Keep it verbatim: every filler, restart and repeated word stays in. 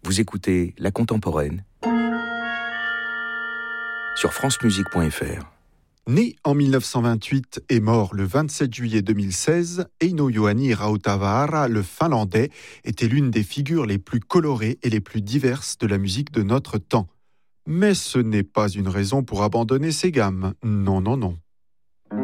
Vous écoutez La Contemporaine sur francemusique point f r. Né en dix-neuf cent vingt-huit et mort le vingt-sept juillet deux mille seize, Eino Juhani Rautavaara, le Finlandais, était l'une des figures les plus colorées et les plus diverses de la musique de notre temps. Mais ce n'est pas une raison pour abandonner ses gammes. Non, non, non.